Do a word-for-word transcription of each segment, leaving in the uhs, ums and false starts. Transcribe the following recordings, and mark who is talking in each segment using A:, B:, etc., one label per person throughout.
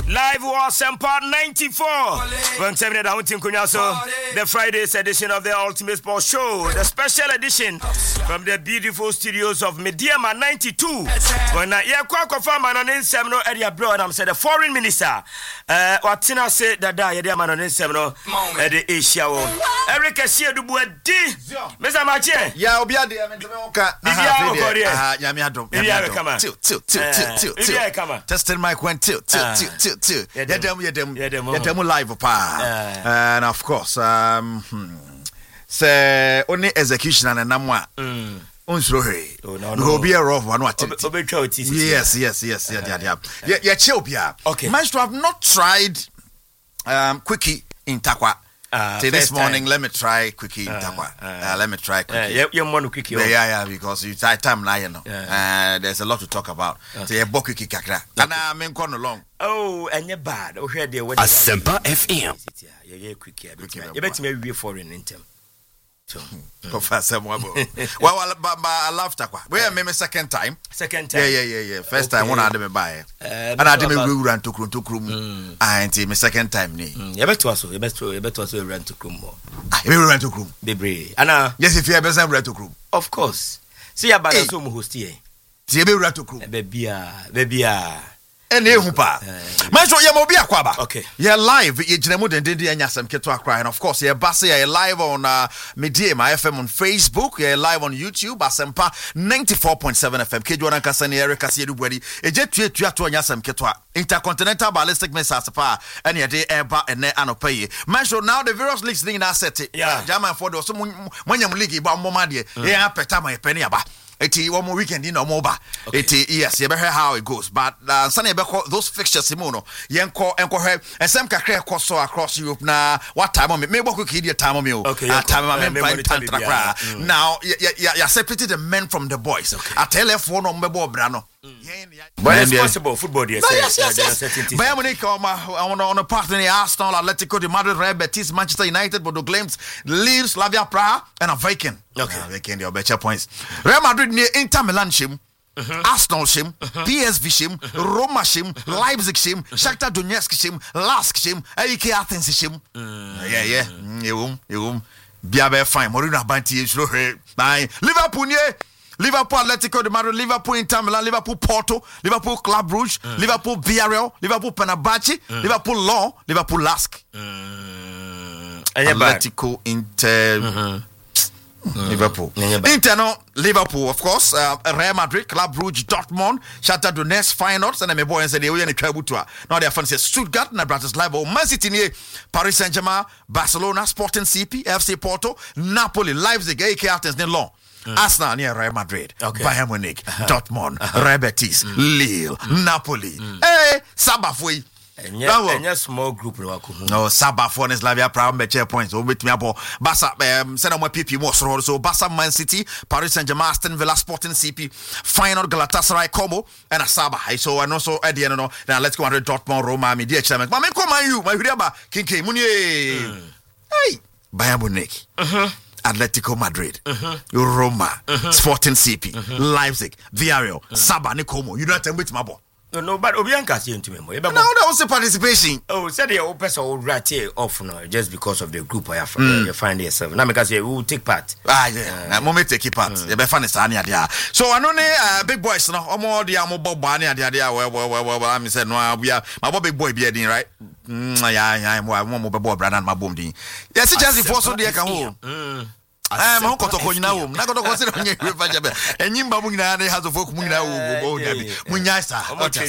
A: Live was Semper ninety-four. When seven down the Friday's edition of the Ultimate Sports Show, the special edition from the beautiful studios of Mediama ninety-two. When I hear Quack of Manon Semino Edia Bro, and I'm said the foreign minister, uh, what Tina said that I had Manon Semino at the Asia. Eric Asia do D. Mister Mache.
B: Yeah, Obia de Amentoka. Testing my quint tilt, tilt, tilt, tilt, tilt. Yadam, yadam, yadam live pa. And of course, um, say only execution and a namwa. Unsrohe. No, be a rough one. What? Yes, yes, yes, yeah, yeah, yeah. Yeah, Chilpia.
A: Okay.
B: Managed to have not tried um quickie in Takwa. Uh, Till this morning, time. Let me try quickie. Uh, uh, uh, let me try quickie.
A: Uh, you want quickie?
B: Yeah, yeah, yeah, because you tie time now, you know. Yeah. Uh, there's a lot to talk about. So you book quickie kakra. And I'm in corner long.
A: Oh, and you're bad. Oh, here they were.
C: Asempa F M.
A: Yeah, yeah, quickie. You bet me we foreign in them. So,
B: Professor Mwabo. Well, I love Takwa. We are maybe second time.
A: Second time.
B: Yeah, yeah, yeah, yeah. First time, one I didn't buy. And I didn't run to Krum to Krum. I ain't my second time.
A: You better also, you better, you better also run to Krum more.
B: You run to Krum.
A: Baby. Anna.
B: Yes, if you have been run to Krum.
A: Of course. See about the Zoom host here.
B: See, you run to Krum.
A: Baby, baby.
B: And you pa. Macho ya mobi akwaba.
A: Okay.
B: Yeah, live ye jinemu den den anya sam keto akra, and of course yeah basse yeah live on uh, Mediama F M on Facebook, yeah live on YouTube Asempa ninety-four point seven F M. Kejwana Kasani Erica Siedu Bwedi. Eje tue tue to anya sam keto Intercontinental Ballistic Missile Sapa and ye de eba ene anopaye. Macho now the various leagues thing na set it.
A: Yeah.
B: German for do so mwanyam league ba mo made. Yeah peta ma penny aba. Eti one more weekend in Omoba. Eti yes, you better how it goes. But uh, Sunday those fixtures Simono, Yanko and Kohe and some kakre cost across Europe na what time on me? Maybe we could time on me.
A: Okay,
B: uh, time on me. Mm. Now, yeah, yeah, yeah, separated the men from the boys. Okay. I tell you for no Mebo Brano.
A: But it's possible football, yes,
B: yes, yes, yes. Bayern Munich on a partner Arsenal, Atletico de Madrid, Real Betis, Manchester United, Bodo Glimt, Lille, Slavia Praha, and a Viking.
A: Okay,
B: Viking, your better points. Real Madrid near Inter Milan shim, Arsenal shim, P S V shim, Roma shim, Leipzig shim, Shakhtar Donetsk shim, Lask shim, A E K Athens shim. Yeah, yeah, you you Biabe fine. Morina Banti is Liverpool near. Liverpool, Atletico de Madrid, Liverpool, Inter Milan, Liverpool, Porto, Liverpool, Club Brugge, mm. Liverpool, Villarreal, Liverpool, Fenerbahce, mm. Liverpool, Lyon, Liverpool, Lask.
A: Mm.
B: Atletico, Inter, mm-hmm. Liverpool. Mm. Inter, no, Liverpool, of course, uh, Real Madrid, Club Brugge, Dortmund, Shakhtar Donetsk, Feyenoord, and then my boy said they were in the Trabutua. Now they're fancy Stuttgart, and Bratislava, Man City, Paris Saint-Germain, Barcelona, Sporting C P, F C Porto, Napoli, Leipzig, A E K Athens, Lyon. Mm. Arsenal near Real Madrid,
A: okay.
B: Bayern Munich,
A: uh-huh.
B: Dortmund,
A: uh-huh.
B: Real Betis, mm. Lille, mm. Napoli. Mm. Hey, Sabafui.
A: And yeah, small group.
B: No, Sabafui is Slavia Praha meche points. O with me abo. Barca, um, send more P P more so. Barca, Man City, Paris Saint-Germain, Aston Villa, Sporting C P, Feyenoord, Galatasaray, Como, and Asaba. So and also at the end, no. Now let's go on to Dortmund, Roma, Media Chairman. But me come on you, my Huriaba, Kinke, Munye. Hey, Bayern Munich.
A: Uh-huh.
B: Atletico Madrid,
A: uh-huh.
B: Roma,
A: uh-huh.
B: Sporting C P,
A: uh-huh.
B: Leipzig, Villarreal, uh-huh. Saba, Nicomo. You don't tell me my boy.
A: No, no, but Obianca saying to me, no,
B: that was the participation.
A: Oh, said the old person will rat here off now just because of the group I have. Mm. You find yourself now because you will take part.
B: Ah, yeah, uh, moment take part. You be funny, Sanya there. So I know the big boys now. Omo the amo bob bani there there. Well, well, well, well. I said no, we are my big boy be there, right? Mm, yeah, yeah, I'm one more boy brother and my boom thing. Yes, it's just for so they can hold. I'm on Cotocoina, not going to consider and you Babuna has a folk Muna, Munyasa,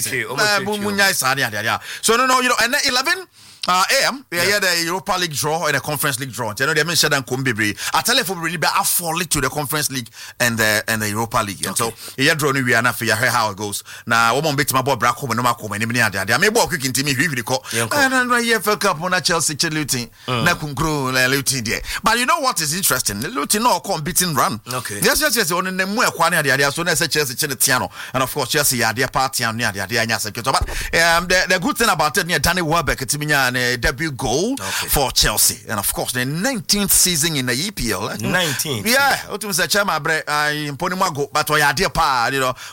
B: Munyasa. So, no, no, you know, and eleven Uh, A M, we had a Europa League draw and a Conference League draw. You know, they mentioned and Kumbibri. I tell you, for really, I fall to the Conference League and the and the Europa League. And so, yeah, drawing we are not for how it goes. Now, one more bit my boy Brack home and no more home and any other. I may walk quick into me, really call. And then right here, fell cup on a Chelsea Lutin, Nakum and Lutin there. But you know what is interesting? Lutin no competing run.
A: Okay.
B: Yes, yes, yes. On the name where Quania, the idea, so that's a Chelsea Chilitiano. And of course, Chelsea, yeah, their party and near the idea. But um, the, the good thing about it, near Danny Welbeck, it's a debut goal okay. for Chelsea, and of course the nineteenth season in the E P L.
A: nineteenth,
B: yeah. What was the chairman? I Ponimago, but we are dear pa, you know,